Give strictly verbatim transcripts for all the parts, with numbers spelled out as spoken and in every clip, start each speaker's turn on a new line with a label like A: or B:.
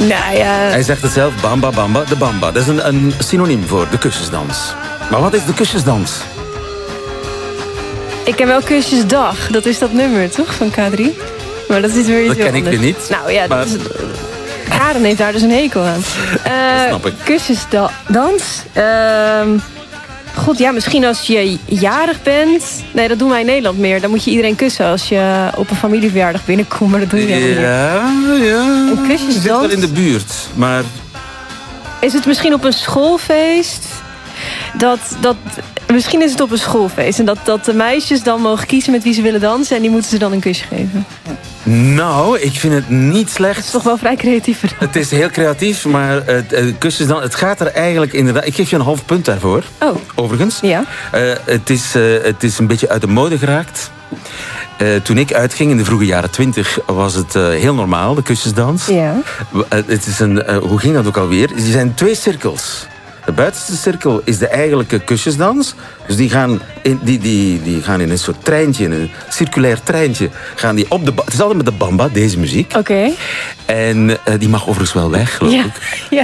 A: Nou ja...
B: Hij zegt het zelf, bamba, bamba, de bamba. Dat is een, een synoniem voor de kusjesdans. Maar wat is de kusjesdans?
A: Ik ken wel Kusjesdag. Dat is dat nummer, toch? Van K drie. Maar dat is weer iets
B: Dat ken
A: heel
B: ik
A: anders.
B: weer niet.
A: Nou ja,
B: maar...
A: dat is... Karen heeft daar dus een hekel aan. Uh,
B: dat snap ik.
A: Kusjesdans. Uh, God, ja, misschien als je jarig bent. Nee, dat doen wij in Nederland meer. Dan moet je iedereen kussen als je op een familieverjaardag binnenkomt. Maar dat doe je helemaal
B: ja,
A: niet.
B: Ja,
A: Een kusjesdans.
B: zit wel in de buurt, maar...
A: Is het misschien op een schoolfeest? Dat, dat, misschien is het op een schoolfeest. En dat, dat de meisjes dan mogen kiezen met wie ze willen dansen. En die moeten ze dan een kusje geven.
B: Nou, ik vind het niet slecht.
A: Het is toch wel vrij creatief.
B: Het is heel creatief, maar het, het, kusjesdans, het gaat er eigenlijk inderdaad... Ik geef je een half punt daarvoor,
A: oh.
B: overigens.
A: Ja.
B: Uh, het, is, uh, het is een beetje uit de mode geraakt. Uh, toen ik uitging in de vroege jaren twintig was het uh, heel normaal, de kusjesdans.
A: Ja.
B: Uh, het is een, uh, hoe ging dat ook alweer? Er zijn twee cirkels. De buitenste cirkel is de eigenlijke kusjesdans. Dus die gaan in, die, die, die gaan in een soort treintje, in een circulair treintje. Gaan die op de, het is altijd met de bamba, deze muziek.
A: Oké. Okay.
B: En uh, die mag overigens wel weg, geloof
A: ja.
B: ik.
A: Ja.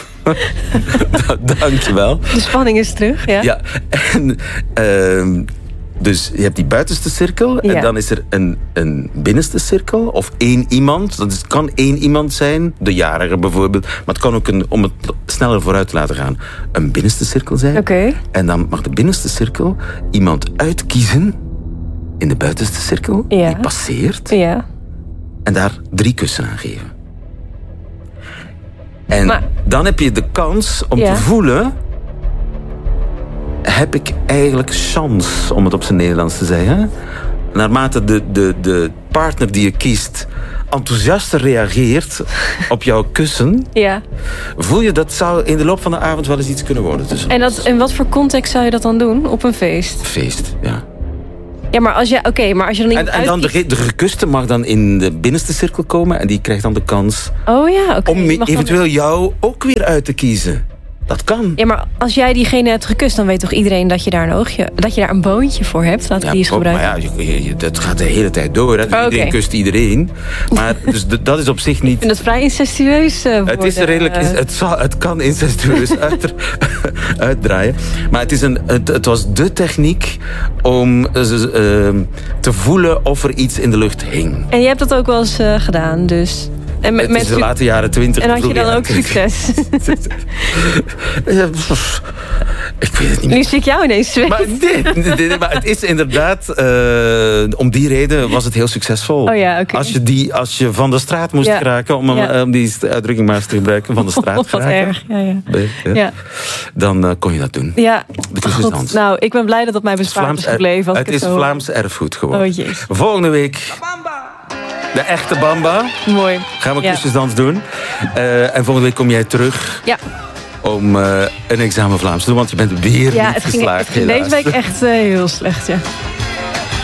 B: Dankjewel.
A: De spanning is terug, ja.
B: Ja, en... Uh, Dus je hebt die buitenste cirkel.
A: Ja.
B: En dan is er een, een binnenste cirkel. Of één iemand. Dat is, kan één iemand zijn. De jarige bijvoorbeeld. Maar het kan ook, een, om het sneller vooruit te laten gaan, een binnenste cirkel zijn.
A: Okay.
B: En dan mag de binnenste cirkel iemand uitkiezen in de buitenste cirkel.
A: Ja.
B: Die passeert.
A: Ja.
B: En daar drie kussen aan geven. En
A: maar,
B: dan heb je de kans om
A: ja.
B: te voelen... heb ik eigenlijk chance, om het op zijn Nederlands te zeggen. Naarmate de, de, de partner die je kiest enthousiaster reageert op jouw kussen...
A: Ja.
B: voel je dat zou in de loop van de avond wel eens iets kunnen worden tussen
A: en,
B: ons.
A: dat, en wat voor context zou je dat dan doen? Op een feest?
B: Feest, ja.
A: Ja, maar als je, oké, okay, maar als je dan
B: En, en dan de, de gekuste mag dan in de binnenste cirkel komen... en die krijgt dan de kans
A: oh, ja, okay.
B: om eventueel dan... jou ook weer uit te kiezen. Dat kan.
A: Ja, maar als jij diegene hebt gekust, dan weet toch iedereen dat je daar een oogje, dat je daar een boontje voor hebt. Laat ik
B: ja,
A: die eens gebruiken.
B: Maar ja, je, je, dat gaat de hele tijd door. Hè. Dus
A: oh,
B: iedereen
A: okay.
B: kust iedereen. Maar dus de, dat is op zich niet...
A: Ik vind het vrij incestueus uh,
B: Het is redelijk, het, zal, het kan incestueus uit, uitdraaien. Maar het, is een, het, het was de techniek om uh, uh, te voelen of er iets in de lucht hing.
A: En je hebt dat ook wel eens uh, gedaan, dus... En met,
B: het is de late jaren twintig.
A: En had je dan ook succes?
B: Ik weet het niet meer.
A: Nu zie ik jou ineens zweten.
B: Maar, dit, dit, maar het is inderdaad... Uh, om die reden was het heel succesvol.
A: Oh ja, okay.
B: als, je die, als je van de straat moest
A: ja.
B: geraken... om, hem,
A: ja.
B: om die uitdrukking maar eens te gebruiken... van de straat
A: oh,
B: geraken.
A: Erg. Ja, ja.
B: Ja.
A: Ja.
B: Dan uh, kon je dat doen.
A: Ja.
B: De kusjesdans.
A: Nou, ik ben blij dat dat mij bespaard is gebleven.
B: Het, het is
A: zo...
B: Vlaams erfgoed geworden.
A: Oh, jeez.
B: Volgende week... De echte bamba.
A: Mooi.
B: Gaan we
A: ja.
B: kusjesdans doen. Uh, en volgende week kom jij terug.
A: Ja.
B: Om uh, een examen Vlaams te doen. Want je bent weer
A: ja,
B: niet
A: het
B: geslaagd.
A: Ging, het ging deze week echt uh, heel slecht, ja.